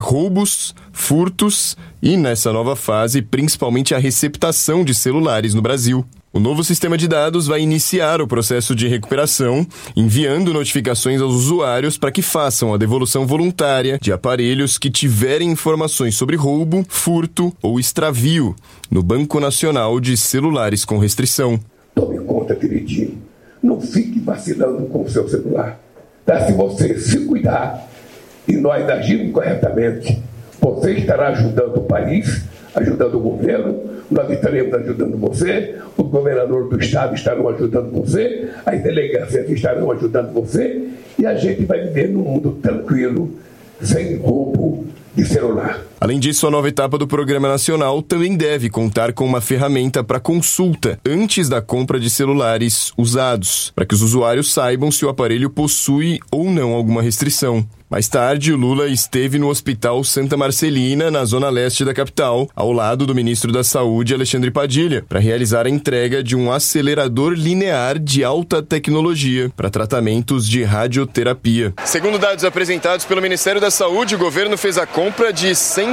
roubos, furtos e, nessa nova fase, principalmente a receptação de celulares no Brasil. O novo sistema de dados vai iniciar o processo de recuperação, enviando notificações aos usuários para que façam a devolução voluntária de aparelhos que tiverem informações sobre roubo, furto ou extravio no Banco Nacional de Celulares com Restrição. Tome conta, queridinho. Não fique vacilando com o seu celular. Se você se cuidar e nós agirmos corretamente, você estará ajudando o país, ajudando o governo, nós estaremos ajudando você, o governador do estado estará ajudando você, as delegacias estarão ajudando você e a gente vai viver num mundo tranquilo, sem roubo de celular. Além disso, a nova etapa do Programa Nacional também deve contar com uma ferramenta para consulta antes da compra de celulares usados, para que os usuários saibam se o aparelho possui ou não alguma restrição. Mais tarde, o Lula esteve no Hospital Santa Marcelina, na zona leste da capital, ao lado do ministro da Saúde, Alexandre Padilha, para realizar a entrega de um acelerador linear de alta tecnologia para tratamentos de radioterapia. Segundo dados apresentados pelo Ministério da Saúde, o governo fez a compra de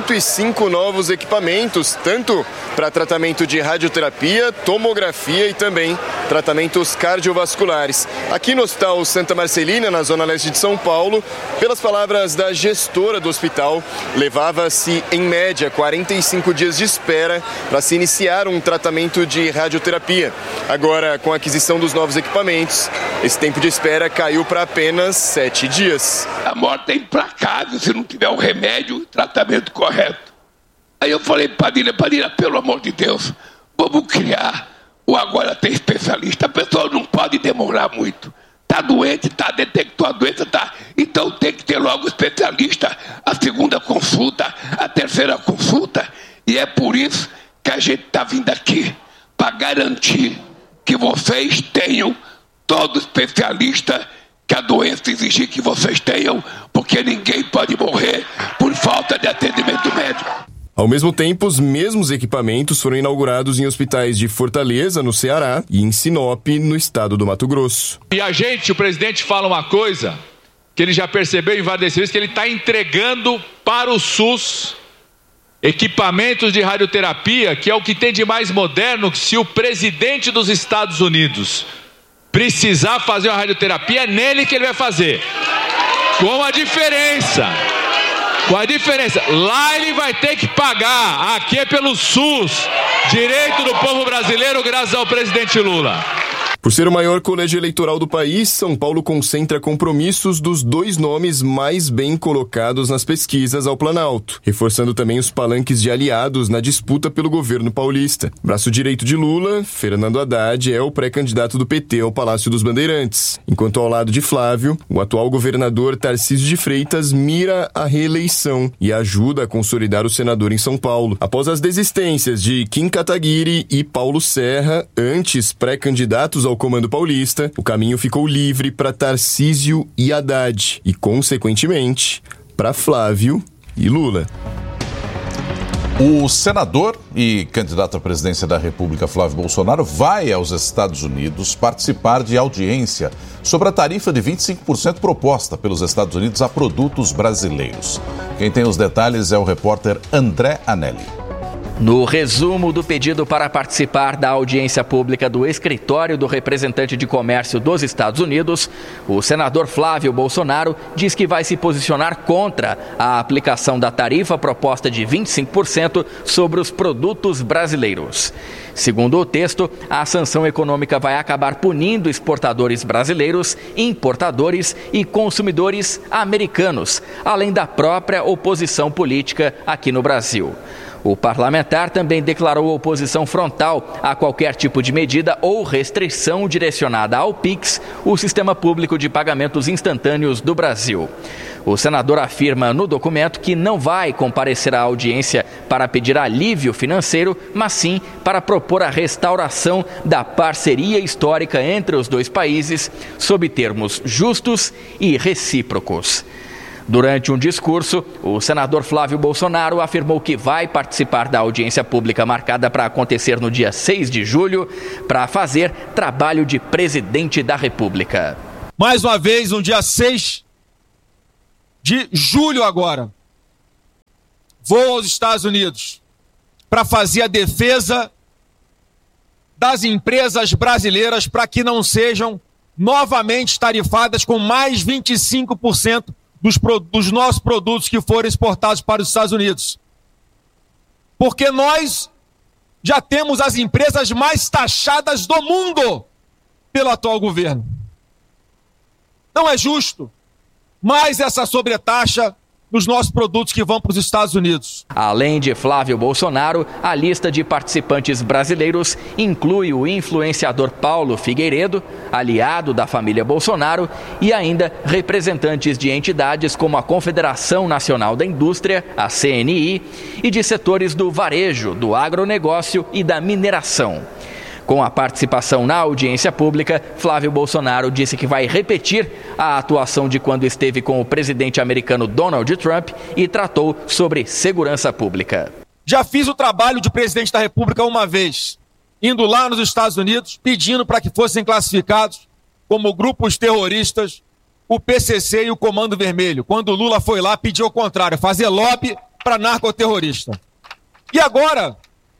105 novos equipamentos, tanto para tratamento de radioterapia, tomografia e também tratamentos cardiovasculares. Aqui no Hospital Santa Marcelina, na zona leste de São Paulo, pelas palavras da gestora do hospital, levava-se em média 45 dias de espera para se iniciar um tratamento de radioterapia. Agora, com a aquisição dos novos equipamentos, esse tempo de espera caiu para apenas 7 dias. A morte é implacável se não tiver o remédio e o tratamento correto. Aí eu falei, Padilha, pelo amor de Deus, vamos criar o Agora Tem Especialista. A pessoa não pode demorar muito. Está doente, detectou a doença, então tem que ter logo o especialista, a segunda consulta, a terceira consulta, e é por isso que a gente está vindo aqui, para garantir que vocês tenham todo especialista que a doença exigir que vocês tenham, porque ninguém pode morrer por falta de atendimento médico. Ao mesmo tempo, os mesmos equipamentos foram inaugurados em hospitais de Fortaleza, no Ceará, e em Sinop, no estado do Mato Grosso. E o presidente fala uma coisa que ele já percebeu em várias vezes, que ele está entregando para o SUS equipamentos de radioterapia, que é o que tem de mais moderno, que se o presidente dos Estados Unidos precisar fazer uma radioterapia, é nele que ele vai fazer. Com a diferença, lá ele vai ter que pagar, aqui é pelo SUS, direito do povo brasileiro, graças ao presidente Lula. Por ser o maior colégio eleitoral do país, São Paulo concentra compromissos dos 2 nomes mais bem colocados nas pesquisas ao Planalto, reforçando também os palanques de aliados na disputa pelo governo paulista. Braço direito de Lula, Fernando Haddad é o pré-candidato do PT ao Palácio dos Bandeirantes, enquanto ao lado de Flávio, o atual governador Tarcísio de Freitas mira a reeleição e ajuda a consolidar o senador em São Paulo. Após as desistências de Kim Kataguiri e Paulo Serra, antes pré-candidatos ao comando paulista, o caminho ficou livre para Tarcísio e Haddad e, consequentemente, para Flávio e Lula. O senador e candidato à presidência da República, Flávio Bolsonaro, vai aos Estados Unidos participar de audiência sobre a tarifa de 25% proposta pelos Estados Unidos a produtos brasileiros. Quem tem os detalhes é o repórter André Anelli. No resumo do pedido para participar da audiência pública do Escritório do Representante de Comércio dos Estados Unidos, o senador Flávio Bolsonaro diz que vai se posicionar contra a aplicação da tarifa proposta de 25% sobre os produtos brasileiros. Segundo o texto, a sanção econômica vai acabar punindo exportadores brasileiros, importadores e consumidores americanos, além da própria oposição política aqui no Brasil. O parlamentar também declarou oposição frontal a qualquer tipo de medida ou restrição direcionada ao PIX, o Sistema Público de Pagamentos Instantâneos do Brasil. O senador afirma no documento que não vai comparecer à audiência para pedir alívio financeiro, mas sim para propor a restauração da parceria histórica entre os dois países, sob termos justos e recíprocos. Durante um discurso, o senador Flávio Bolsonaro afirmou que vai participar da audiência pública marcada para acontecer no dia 6 de julho para fazer trabalho de presidente da República. Mais uma vez, no dia 6 de julho agora, vou aos Estados Unidos para fazer a defesa das empresas brasileiras para que não sejam novamente tarifadas com mais 25% dos nossos produtos que forem exportados para os Estados Unidos. Porque nós já temos as empresas mais taxadas do mundo pelo atual governo. Não é justo mais essa sobretaxa nos nossos produtos que vão para os Estados Unidos. Além de Flávio Bolsonaro, a lista de participantes brasileiros inclui o influenciador Paulo Figueiredo, aliado da família Bolsonaro, e ainda representantes de entidades como a Confederação Nacional da Indústria, a CNI, e de setores do varejo, do agronegócio e da mineração. Com a participação na audiência pública, Flávio Bolsonaro disse que vai repetir a atuação de quando esteve com o presidente americano Donald Trump e tratou sobre segurança pública. Já fiz o trabalho de presidente da República uma vez, indo lá nos Estados Unidos, pedindo para que fossem classificados como grupos terroristas o PCC e o Comando Vermelho. Quando o Lula foi lá, pediu o contrário, fazer lobby para narcoterrorista. E agora,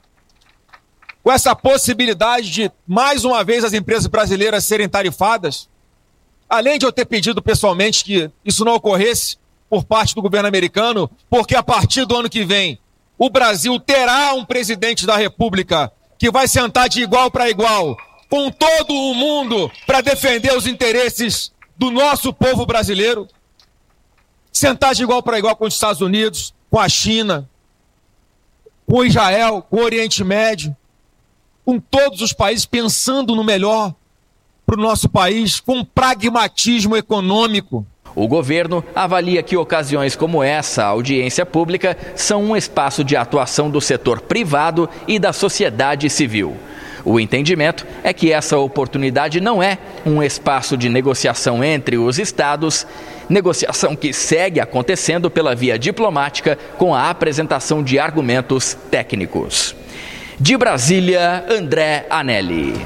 com essa possibilidade de, mais uma vez, as empresas brasileiras serem tarifadas, além de eu ter pedido pessoalmente que isso não ocorresse por parte do governo americano, porque a partir do ano que vem, o Brasil terá um presidente da República que vai sentar de igual para igual com todo o mundo para defender os interesses do nosso povo brasileiro, sentar de igual para igual com os Estados Unidos, com a China, com Israel, com o Oriente Médio, com todos os países pensando no melhor para o nosso país, com pragmatismo econômico. O governo avalia que ocasiões como essa, a audiência pública, são um espaço de atuação do setor privado e da sociedade civil. O entendimento é que essa oportunidade não é um espaço de negociação entre os estados, negociação que segue acontecendo pela via diplomática com a apresentação de argumentos técnicos. De Brasília, André Anelli.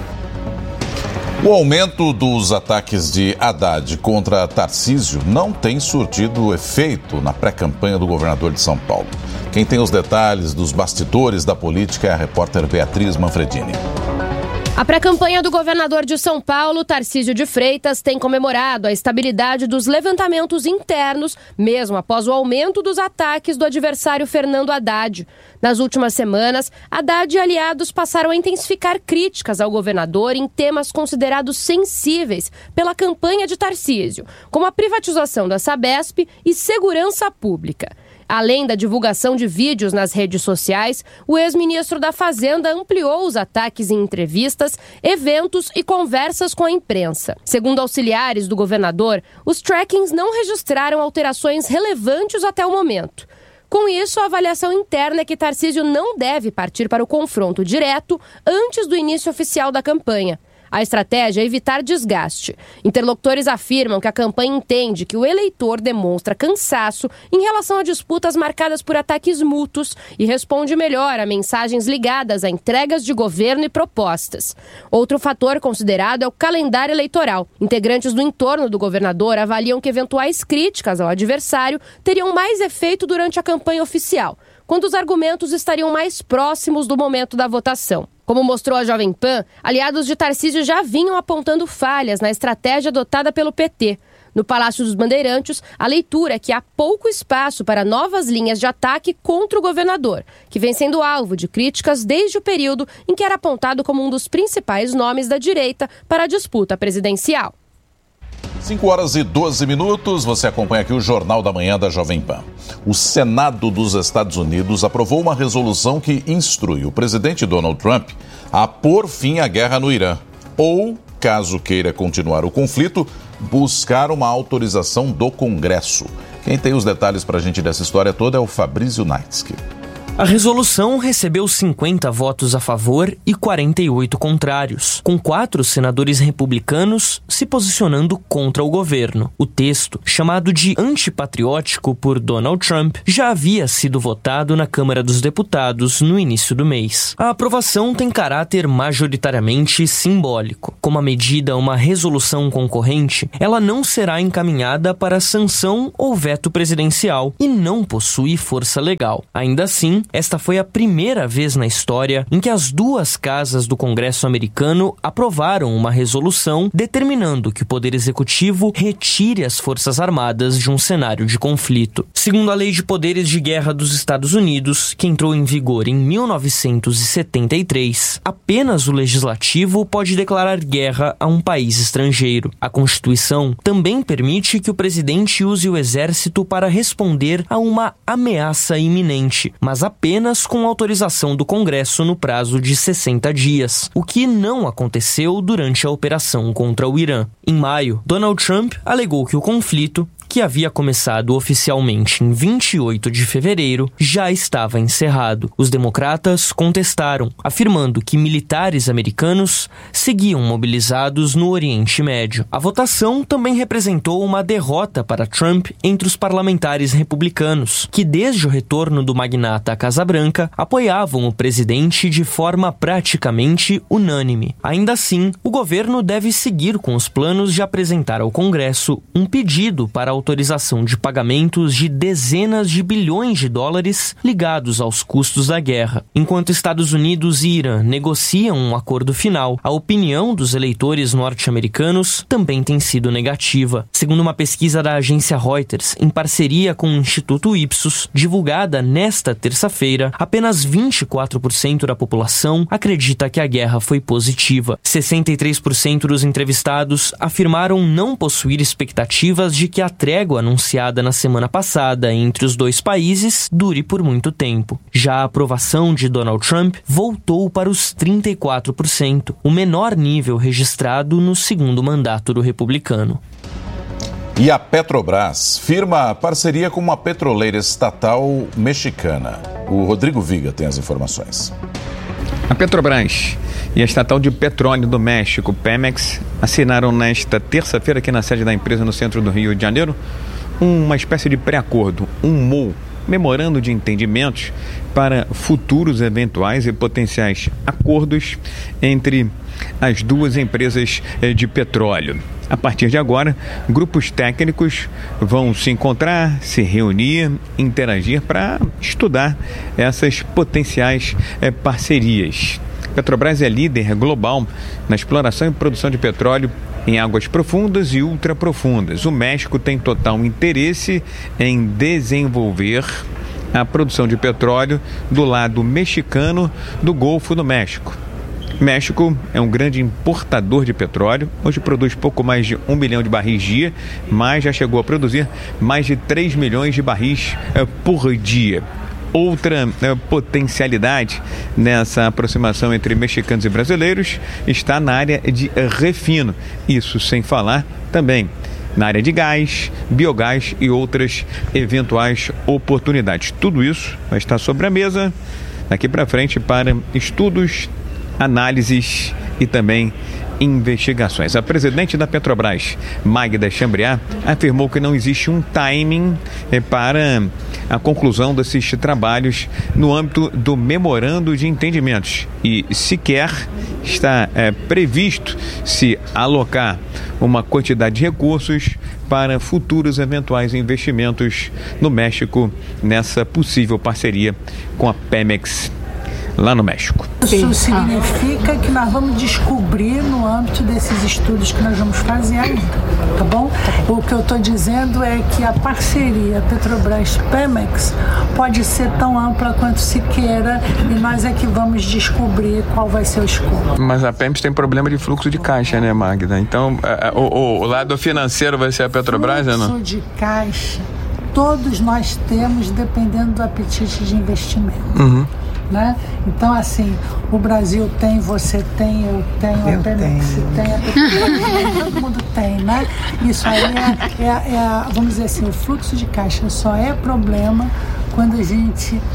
O aumento dos ataques de Haddad contra Tarcísio não tem surtido efeito na pré-campanha do governador de São Paulo. Quem tem os detalhes dos bastidores da política é a repórter Beatriz Manfredini. A pré-campanha do governador de São Paulo, Tarcísio de Freitas, tem comemorado a estabilidade dos levantamentos internos, mesmo após o aumento dos ataques do adversário Fernando Haddad. Nas últimas semanas, Haddad e aliados passaram a intensificar críticas ao governador em temas considerados sensíveis pela campanha de Tarcísio, como a privatização da Sabesp e segurança pública. Além da divulgação de vídeos nas redes sociais, o ex-ministro da Fazenda ampliou os ataques em entrevistas, eventos e conversas com a imprensa. Segundo auxiliares do governador, os trackings não registraram alterações relevantes até o momento. Com isso, a avaliação interna é que Tarcísio não deve partir para o confronto direto antes do início oficial da campanha. A estratégia é evitar desgaste. Interlocutores afirmam que a campanha entende que o eleitor demonstra cansaço em relação a disputas marcadas por ataques mútuos e responde melhor a mensagens ligadas a entregas de governo e propostas. Outro fator considerado é o calendário eleitoral. Integrantes do entorno do governador avaliam que eventuais críticas ao adversário teriam mais efeito durante a campanha oficial, quando os argumentos estariam mais próximos do momento da votação. Como mostrou a Jovem Pan, aliados de Tarcísio já vinham apontando falhas na estratégia adotada pelo PT. No Palácio dos Bandeirantes, a leitura é que há pouco espaço para novas linhas de ataque contra o governador, que vem sendo alvo de críticas desde o período em que era apontado como um dos principais nomes da direita para a disputa presidencial. 5h12, você acompanha aqui o Jornal da Manhã da Jovem Pan. O Senado dos Estados Unidos aprovou uma resolução que instrui o presidente Donald Trump a pôr fim à guerra no Irã. Ou, caso queira continuar o conflito, buscar uma autorização do Congresso. Quem tem os detalhes para a gente dessa história toda é o Fabrício Naitsky. A resolução recebeu 50 votos a favor e 48 contrários, com 4 senadores republicanos se posicionando contra o governo. O texto, chamado de antipatriótico por Donald Trump, já havia sido votado na Câmara dos Deputados no início do mês. A aprovação tem caráter majoritariamente simbólico. Como a medida é uma resolução concorrente, ela não será encaminhada para sanção ou veto presidencial e não possui força legal. Ainda assim, esta foi a primeira vez na história em que as 2 casas do Congresso americano aprovaram uma resolução determinando que o Poder Executivo retire as Forças Armadas de um cenário de conflito. Segundo a Lei de Poderes de Guerra dos Estados Unidos, que entrou em vigor em 1973, apenas o Legislativo pode declarar guerra a um país estrangeiro. A Constituição também permite que o presidente use o Exército para responder a uma ameaça iminente, mas apenas com autorização do Congresso no prazo de 60 dias, o que não aconteceu durante a operação contra o Irã. Em maio, Donald Trump alegou que o conflito, que havia começado oficialmente em 28 de fevereiro, já estava encerrado. Os democratas contestaram, afirmando que militares americanos seguiam mobilizados no Oriente Médio. A votação também representou uma derrota para Trump entre os parlamentares republicanos, que desde o retorno do magnata à Casa Branca apoiavam o presidente de forma praticamente unânime. Ainda assim, o governo deve seguir com os planos de apresentar ao Congresso um pedido para autorização de pagamentos de dezenas de bilhões de dólares ligados aos custos da guerra. Enquanto Estados Unidos e Irã negociam um acordo final, a opinião dos eleitores norte-americanos também tem sido negativa. Segundo uma pesquisa da agência Reuters, em parceria com o Instituto Ipsos, divulgada nesta terça-feira, apenas 24% da população acredita que a guerra foi positiva. 63% dos entrevistados afirmaram não possuir expectativas de que a trégua anunciada na semana passada entre os 2 países dure por muito tempo. Já a aprovação de Donald Trump voltou para os 34%, o menor nível registrado no segundo mandato do republicano. E a Petrobras firma parceria com uma petroleira estatal mexicana. O Rodrigo Viga tem as informações. A Petrobras e a estatal de petróleo do México, Pemex, assinaram nesta terça-feira aqui na sede da empresa no centro do Rio de Janeiro uma espécie de pré-acordo, um MOU, memorando de entendimentos para futuros eventuais e potenciais acordos entre as 2 empresas de petróleo. A partir de agora, grupos técnicos vão se encontrar, se reunir, interagir para estudar essas potenciais parcerias. Petrobras é líder global na exploração e produção de petróleo em águas profundas e ultraprofundas. O México tem total interesse em desenvolver a produção de petróleo do lado mexicano do Golfo do México. México é um grande importador de petróleo, hoje produz pouco mais de 1 milhão de barris dia, mas já chegou a produzir mais de 3 milhões de barris por dia. Outra potencialidade nessa aproximação entre mexicanos e brasileiros está na área de refino, isso sem falar também na área de gás, biogás e outras eventuais oportunidades. Tudo isso vai estar sobre a mesa daqui para frente para estudos, análises e também investigações. A presidente da Petrobras, Magda Chambriard, afirmou que não existe um timing para a conclusão desses trabalhos no âmbito do memorando de entendimentos e sequer está previsto se alocar uma quantidade de recursos para futuros eventuais investimentos no México nessa possível parceria com a Pemex lá no México. Isso significa que nós vamos descobrir no âmbito desses estudos que nós vamos fazer ainda, tá bom? O que eu estou dizendo é que a parceria Petrobras-Pemex pode ser tão ampla quanto se queira e nós é que vamos descobrir qual vai ser o escopo. Mas a Pemex tem problema de fluxo de caixa, né, Magda? Então, o lado financeiro vai ser a Petrobras, né? Fluxo de caixa, todos nós temos, dependendo do apetite de investimento. Uhum. Né? Então, assim, o Brasil tem, você tem, eu tenho, a Pemex tem, a Petrobras, todo mundo tem, né? Isso aí vamos dizer assim, o fluxo de caixa só é problema quando a gente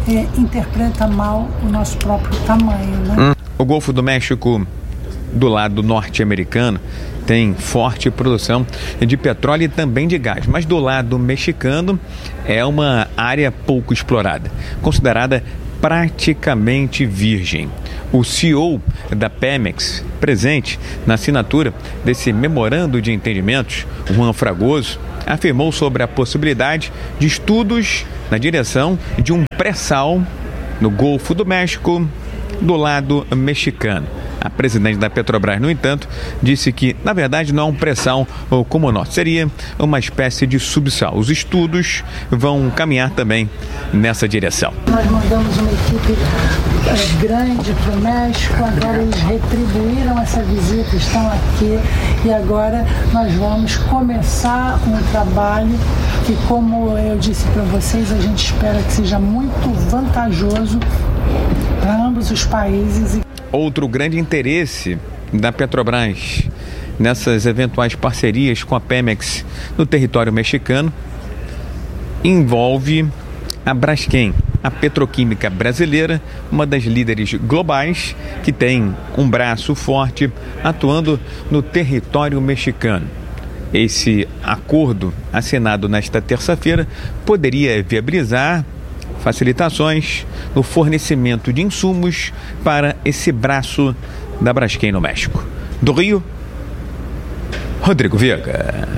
interpreta mal o nosso próprio tamanho, né? O Golfo do México, do lado norte-americano, tem forte produção de petróleo e também de gás, mas do lado mexicano é uma área pouco explorada, considerada praticamente virgem. O CEO da Pemex, presente na assinatura desse memorando de entendimentos, Juan Fragoso, afirmou sobre a possibilidade de estudos na direção de um pré-sal no Golfo do México, do lado mexicano. A presidente da Petrobras, no entanto, disse que, na verdade, não é um pré-sal como o nosso, seria uma espécie de subsal. Os estudos vão caminhar também nessa direção. Nós mandamos uma equipe grande para o México, agora eles retribuíram essa visita, estão aqui e agora nós vamos começar um trabalho que, como eu disse para vocês, a gente espera que seja muito vantajoso para ambos os países. Outro grande interesse da Petrobras nessas eventuais parcerias com a Pemex no território mexicano envolve a Braskem, a petroquímica brasileira, uma das líderes globais que tem um braço forte atuando no território mexicano. Esse acordo assinado nesta terça-feira poderia viabilizar facilitações no fornecimento de insumos para esse braço da Braskem no México. Do Rio, Rodrigo Viega.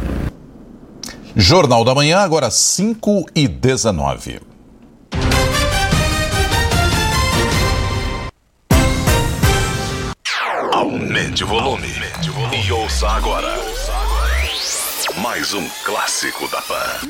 Jornal da Manhã, agora 5h19. Aumente o volume. E ouça agora mais um clássico da Pan.